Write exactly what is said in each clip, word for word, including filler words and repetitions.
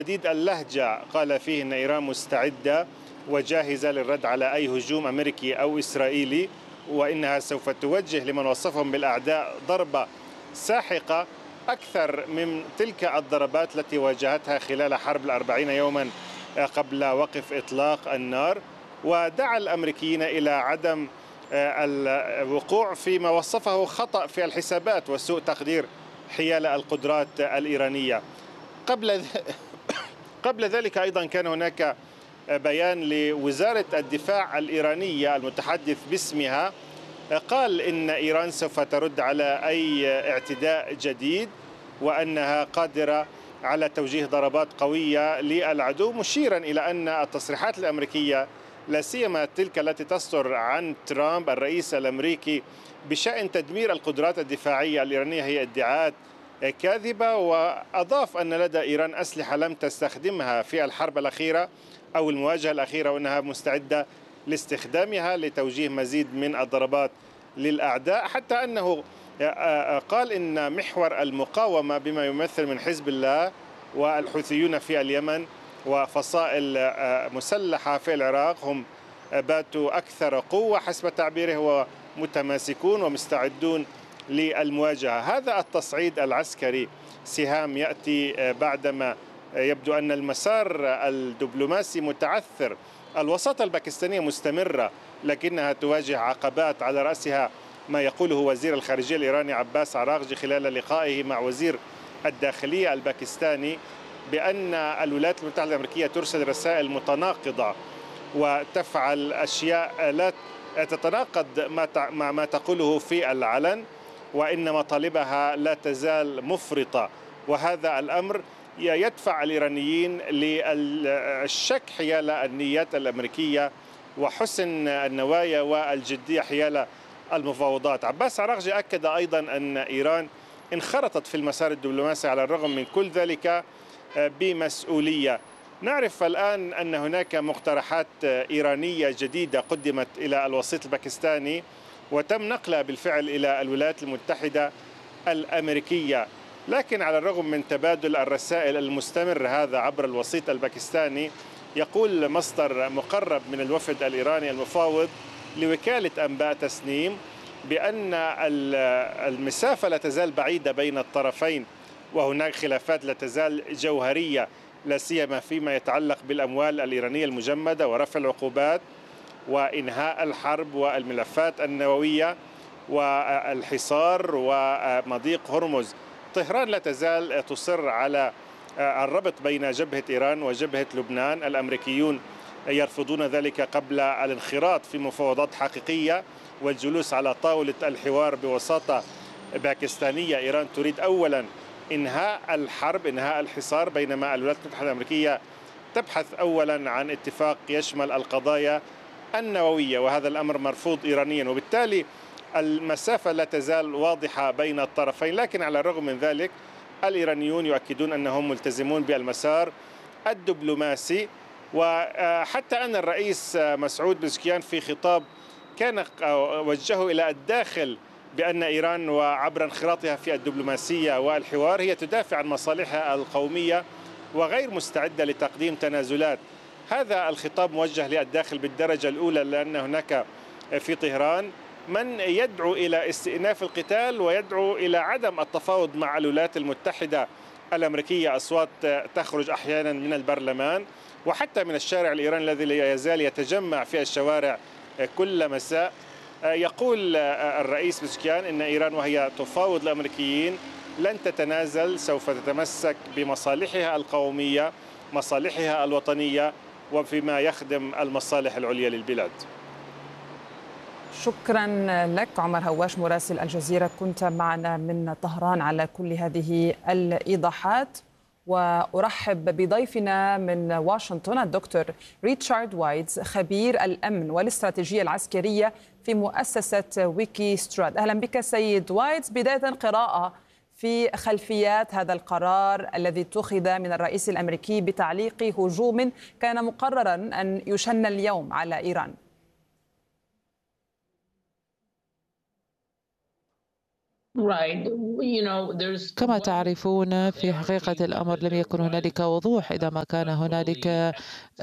شديد اللهجة قال فيه أن إيران مستعدة وجاهزة للرد على أي هجوم أمريكي أو إسرائيلي، وإنها سوف توجه لمن وصفهم بالأعداء ضربة ساحقة أكثر من تلك الضربات التي واجهتها خلال حرب الأربعين يوما قبل وقف إطلاق النار. ودعا الأمريكيين إلى عدم الوقوع فيما وصفه خطأ في الحسابات وسوء تقدير حيال القدرات الإيرانية. قبل قبل ذلك أيضا كان هناك بيان لوزارة الدفاع الإيرانية المتحدث باسمها، قال إن إيران سوف ترد على أي اعتداء جديد وأنها قادرة على توجيه ضربات قوية للعدو، مشيرا إلى أن التصريحات الأمريكية لا سيما تلك التي تصدر عن ترامب الرئيس الأمريكي بشأن تدمير القدرات الدفاعية الإيرانية هي ادعاءات كاذبة. وأضاف أن لدى إيران أسلحة لم تستخدمها في الحرب الأخيرة أو المواجهة الأخيرة، وأنها مستعدة لاستخدامها لتوجيه مزيد من الضربات للأعداء، حتى أنه قال إن محور المقاومة بما يمثل من حزب الله والحوثيون في اليمن وفصائل مسلحة في العراق هم باتوا أكثر قوة حسب تعبيره ومتماسكون ومستعدون للمواجهة. هذا التصعيد العسكري سهام يأتي بعدما يبدو أن المسار الدبلوماسي متعثر. الوساطة الباكستانية مستمرة لكنها تواجه عقبات، على رأسها ما يقوله وزير الخارجية الإيراني عباس عراقجي خلال لقائه مع وزير الداخلية الباكستاني بأن الولايات المتحدة الأمريكية ترسل رسائل متناقضة وتفعل أشياء لا تتناقض مع ما تقوله في العلن، وإن مطالبها لا تزال مفرطة. وهذا الأمر يدفع الإيرانيين للشك حيال النيات الأمريكية وحسن النوايا والجدية حيال المفاوضات. عباس عراقجي أكد أيضا أن إيران انخرطت في المسار الدبلوماسي على الرغم من كل ذلك بمسؤولية. نعرف الآن أن هناك مقترحات إيرانية جديدة قدمت إلى الوسيط الباكستاني وتم نقلها بالفعل إلى الولايات المتحدة الأمريكية، لكن على الرغم من تبادل الرسائل المستمر هذا عبر الوسيط الباكستاني، يقول مصدر مقرب من الوفد الإيراني المفاوض لوكالة أنباء تسنيم بأن المسافة لا تزال بعيدة بين الطرفين، وهناك خلافات لا تزال جوهرية لا سيما فيما يتعلق بالأموال الإيرانية المجمدة ورفع العقوبات وإنهاء الحرب والملفات النووية والحصار ومضيق هرمز. طهران لا تزال تصر على الربط بين جبهة إيران وجبهة لبنان. الأمريكيون يرفضون ذلك قبل الانخراط في مفاوضات حقيقية والجلوس على طاولة الحوار بوساطة باكستانية. إيران تريد أولا إنهاء الحرب، إنهاء الحصار، بينما الولايات المتحدة الأمريكية تبحث أولا عن اتفاق يشمل القضايا النووية، وهذا الأمر مرفوض إيرانيا، وبالتالي المسافة لا تزال واضحة بين الطرفين. لكن على الرغم من ذلك الإيرانيون يؤكدون أنهم ملتزمون بالمسار الدبلوماسي، وحتى أن الرئيس مسعود بزكيان في خطاب كان وجهه إلى الداخل بأن إيران وعبر انخراطها في الدبلوماسية والحوار هي تدافع عن مصالحها القومية وغير مستعدة لتقديم تنازلات. هذا الخطاب موجه للداخل بالدرجة الأولى، لأن هناك في طهران من يدعو إلى استئناف القتال ويدعو إلى عدم التفاوض مع الولايات المتحدة الأمريكية. أصوات تخرج أحيانا من البرلمان وحتى من الشارع الإيراني الذي لا يزال يتجمع في الشوارع كل مساء. يقول الرئيس بزكيان إن إيران وهي تفاوض الأمريكيين لن تتنازل، سوف تتمسك بمصالحها القومية، مصالحها الوطنية، وفيما يخدم المصالح العليا للبلاد. شكرا لك عمر هواش مراسل الجزيرة، كنت معنا من طهران على كل هذه الإيضاحات. وأرحب بضيفنا من واشنطن الدكتور ريتشارد وايتز، خبير الأمن والاستراتيجية العسكرية في مؤسسة ويكي ستراد. أهلا بك سيد وايتز. بداية قراءة في خلفيات هذا القرار الذي اتخذ من الرئيس الأمريكي بتعليق هجوم كان مقررا أن يشن اليوم على إيران. كما تعرفون في حقيقة الأمر لم يكن هنالك وضوح. إذا ما كان هنالك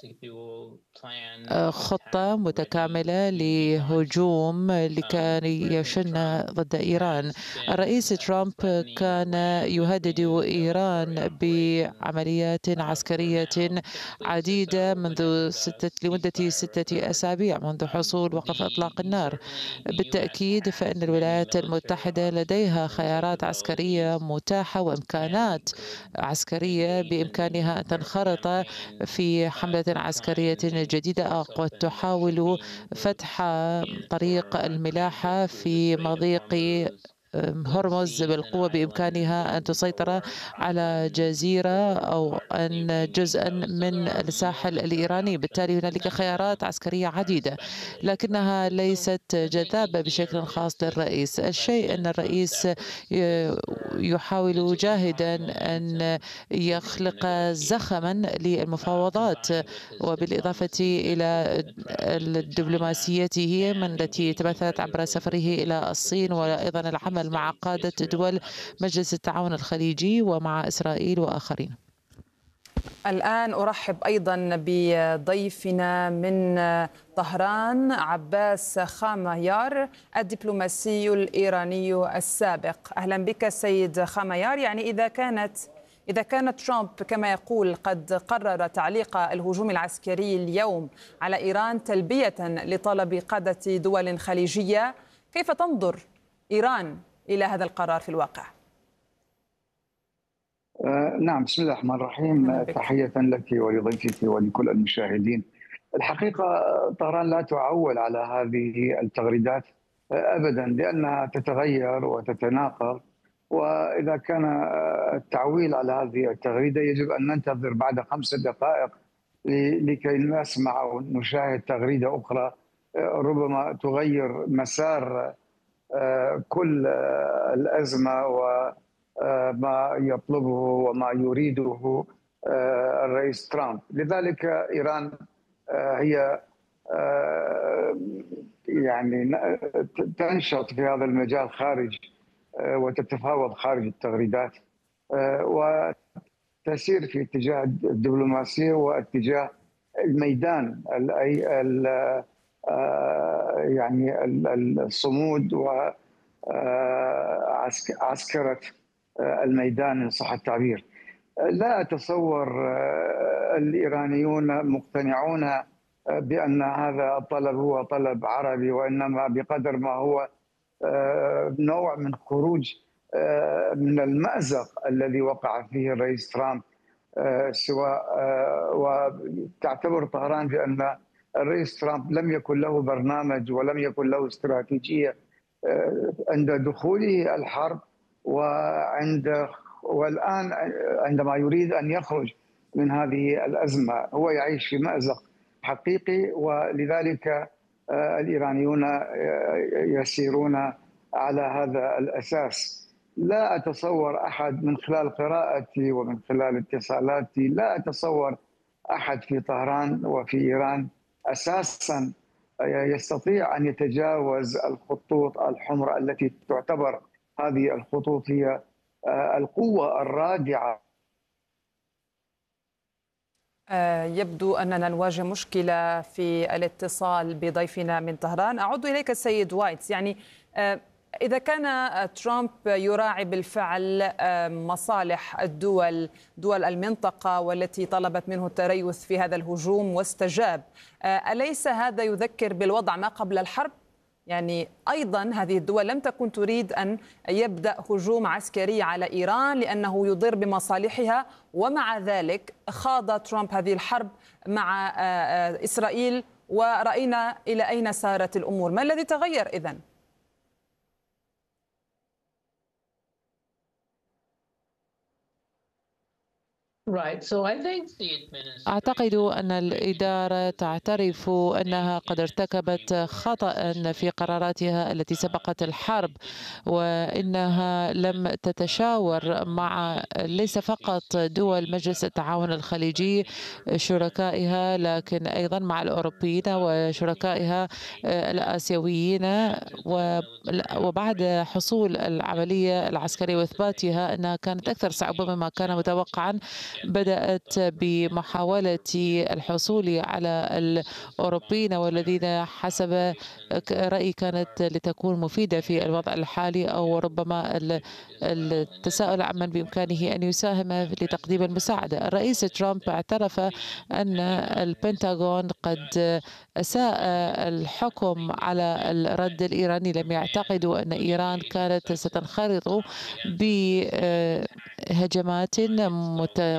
خطة متكاملة لهجوم لكي يشن ضد إيران. الرئيس ترامب كان يهدد إيران بعمليات عسكرية عديدة منذ ستة لمدة ستة أسابيع منذ حصول وقف إطلاق النار. بالتأكيد فإن الولايات المتحدة لديها خيارات عسكرية متاحة وإمكانات عسكرية بإمكانها أن تنخرط في حملة عسكرية جديدة قد تحاول فتح طريق الملاحة في مضيق هرمز بالقوة بإمكانها أن تسيطر على جزيرة أو أن جزءا من الساحل الإيراني. بالتالي هنالك خيارات عسكرية عديدة لكنها ليست جذابة بشكل خاص للرئيس. الشيء أن الرئيس يحاول جاهدا أن يخلق زخما للمفاوضات وبالإضافة إلى دبلوماسيته من التي تمثلت عبر سفره إلى الصين وأيضا العمل مع قادة دول مجلس التعاون الخليجي ومع إسرائيل وآخرين. الآن أرحب أيضا بضيفنا من طهران عباس خاميار الدبلوماسي الإيراني السابق. أهلا بك سيد خاميار. يعني إذا كانت إذا كان ترامب كما يقول قد قرر تعليق الهجوم العسكري اليوم على إيران تلبية لطلب قادة دول خليجية، كيف تنظر إيران إلى هذا القرار في الواقع؟ آه نعم، بسم الله الرحمن الرحيم. تحية لك ولضيفك ولكل المشاهدين. الحقيقة طهران لا تعول على هذه التغريدات أبدا لأنها تتغير وتتناقض، وإذا كان التعويل على هذه التغريدة يجب أن ننتظر بعد خمس دقائق لكي نسمع أو نشاهد تغريدة أخرى ربما تغير مسار كل الأزمة وما يطلبه وما يريده الرئيس ترامب. لذلك إيران هي يعني تنشط في هذا المجال خارج وتتفاوض خارج التغريدات وتسير في اتجاه الدبلوماسية واتجاه الميدان أي يعني الصمود وعسكرة الميدان إن صح التعبير. لا أتصور الإيرانيون مقتنعون بأن هذا الطلب هو طلب عربي، وإنما بقدر ما هو نوع من خروج من المأزق الذي وقع فيه الرئيس ترامب، سواء وتعتبر طهران بأن الرئيس ترامب لم يكن له برنامج ولم يكن له استراتيجية عند دخوله الحرب وعند والآن عندما يريد أن يخرج من هذه الأزمة. هو يعيش في مأزق حقيقي، ولذلك الإيرانيون يسيرون على هذا الأساس. لا أتصور أحد من خلال قراءتي ومن خلال اتصالاتي، لا أتصور أحد في طهران وفي إيران أساسا يستطيع أن يتجاوز الخطوط الحمراء التي تعتبر هذه الخطوط هي القوة الرادعة. يبدو أننا نواجه مشكلة في الاتصال بضيفنا من طهران. أعود إليك السيد وايتس. يعني إذا كان ترامب يراعي بالفعل مصالح الدول دول المنطقة والتي طلبت منه التريث في هذا الهجوم واستجاب، أليس هذا يذكر بالوضع ما قبل الحرب؟ يعني أيضا هذه الدول لم تكن تريد أن يبدأ هجوم عسكري على إيران لأنه يضر بمصالحها، ومع ذلك خاض ترامب هذه الحرب مع إسرائيل ورأينا إلى أين سارت الأمور. ما الذي تغير إذن؟ أعتقد أن الإدارة تعترف أنها قد ارتكبت خطأ في قراراتها التي سبقت الحرب، وإنها لم تتشاور مع ليس فقط دول مجلس التعاون الخليجي شركائها، لكن أيضا مع الأوروبيين وشركائها الآسيويين. وبعد حصول العملية العسكرية وإثباتها أنها كانت أكثر صعوبة مما كان متوقعا، بدأت بمحاولة الحصول على الأوروبيين والذين حسب رأيي كانت لتكون مفيدة في الوضع الحالي، أو ربما التساؤل عمن بإمكانه أن يساهم لتقديم المساعدة. الرئيس ترامب اعترف أن البنتاغون قد أساء الحكم على الرد الإيراني، لم يعتقدوا أن إيران كانت ستنخرط بهجمات